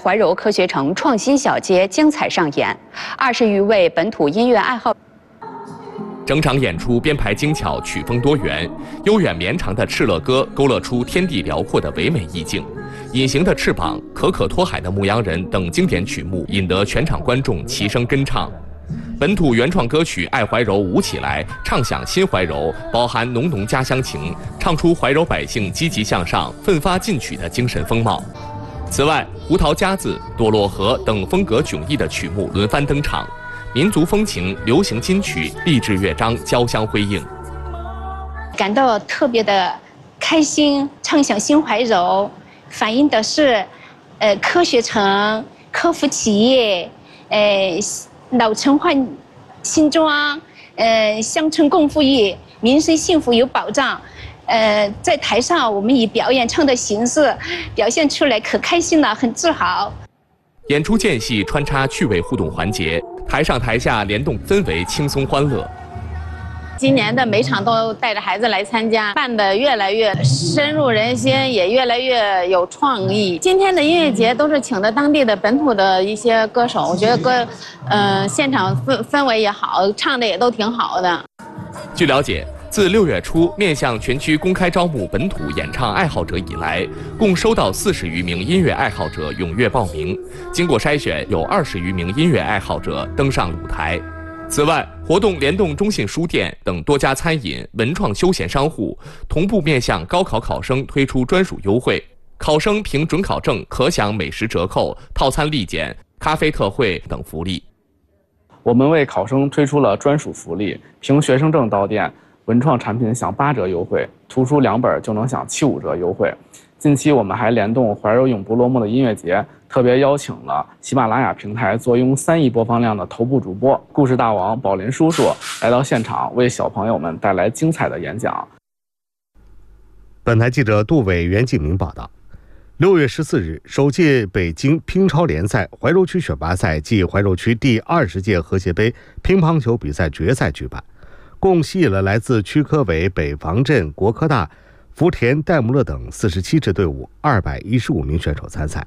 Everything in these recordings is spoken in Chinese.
怀柔科学城创新小街精彩上演，20余位本土音乐爱好。 整场演出编排精巧，曲风多元，悠远绵长的《敕勒歌》勾勒出天地辽阔的唯美意境。隐形的翅膀、可可托海的牧羊人等经典曲目引得全场观众齐声跟唱。本土原创歌曲《爱怀柔舞起来》唱响新怀柔，饱含浓浓家乡情，唱出怀柔百姓积极向上、奋发进取的精神风貌。此外，胡桃夹子、朵洛河等风格迥异的曲目轮番登场，民族风情、流行金曲、励志乐章交相辉映， 感到特别的开心。唱响新怀柔，反映的是，科学城、科服企业，老城换新装，乡村共富裕，民生幸福有保障。在台上我们以表演唱的形式表现出来，可开心了，很自豪。 演出间隙穿插趣味互动环节，台上台下联动氛围轻松欢乐。 今年的每场都带着孩子来参加，办得越来越深入人心，也越来越有创意。今天的音乐节都是请的当地的本土的一些歌手，我觉得现场氛围也好，唱的也都挺好的。 据了解，自6月初面向全区公开招募本土演唱爱好者以来，共收到40余名音乐爱好者踊跃报名。经过筛选，有20余名音乐爱好者登上舞台。此外，活动联动中信书店等多家餐饮、文创休闲商户，同步面向高考考生推出专属优惠。考生凭准考证可享美食折扣、套餐立减、咖啡特惠等福利。 我们为考生推出了专属福利，凭学生证到店，文创产品享8折优惠，图书2本就能享75折优惠。近期我们还联动怀柔永不落幕的音乐节，特别邀请了喜马拉雅平台坐拥3亿播放量的头部主播故事大王宝林叔叔来到现场，为小朋友们带来精彩的演讲。 本台记者杜伟、袁敬明报道。6月14日，首届北京乒超联赛怀柔区选拔赛暨怀柔区第20届和谐杯乒乓球比赛决赛举办，共吸引了来自区科委、北防镇、国科大、福田、戴姆勒等47支队伍215名选手参赛。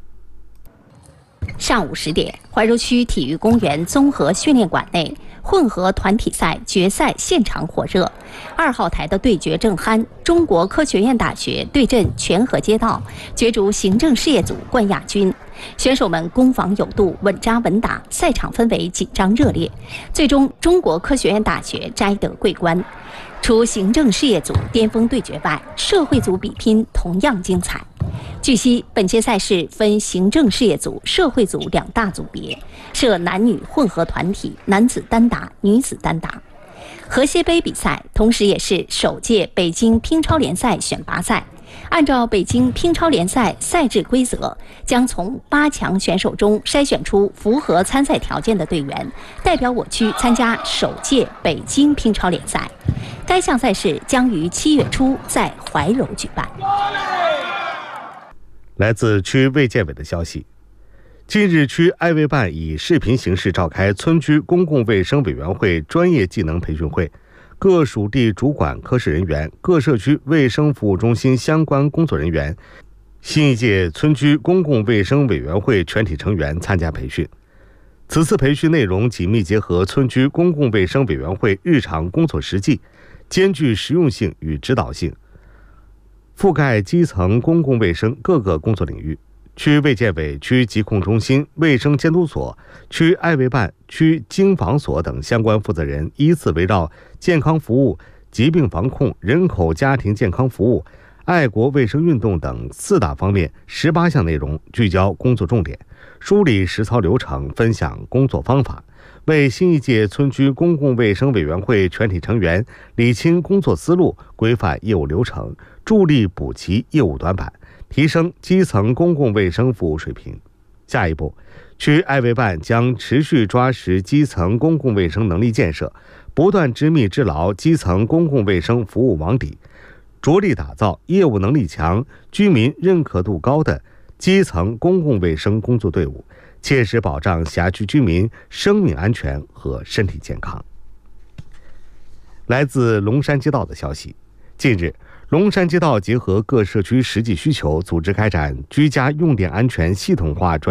上午10点，怀柔区体育公园综合训练馆内，混合团体赛决赛现场火热，2号台的对决正酣，中国科学院大学对阵全河街道，角逐行政事业组冠亚军。选手们攻防有度，稳扎稳打，赛场氛围紧张热烈，最终中国科学院大学摘得桂冠。除行政事业组巅峰对决外，社会组比拼同样精彩。据悉，本届赛事分行政事业组、社会组2大组别，设男女混合团体、男子单打、女子单打。和谐杯比赛同时也是首届北京乒超联赛选拔赛。按照北京乒超联赛赛制规则，将从8强选手中筛选出符合参赛条件的队员，代表我区参加首届北京乒超联赛。该项赛事将于7月初在怀柔举办。 来自区卫健委的消息，近日区爱卫办以视频形式召开村居公共卫生委员会专业技能培训会，各属地主管科室人员、各社区卫生服务中心相关工作人员、新一届村居公共卫生委员会全体成员参加培训。此次培训内容紧密结合村居公共卫生委员会日常工作实际，兼具实用性与指导性，覆盖基层公共卫生各个工作领域。区卫健委、区疾控中心、卫生监督所、区爱卫办、区经防所等相关负责人依次围绕健康服务、疾病防控、人口家庭健康服务、爱国卫生运动等4大方面18项内容聚焦工作重点，梳理实操流程，分享工作方法，为新一届村居公共卫生委员会全体成员理清工作思路，规范业务流程，助力补齐业务短板，提升基层公共卫生服务水平。下一步，区爱卫办将持续抓实基层公共卫生能力建设，不断织密织牢基层公共卫生服务网底，着力打造业务能力强、居民认可度高的基层公共卫生工作队伍，切实保障辖区居民生命安全和身体健康。来自龙山街道的消息，近日，龙山街道结合各社区实际需求，组织开展居家用电安全系统化专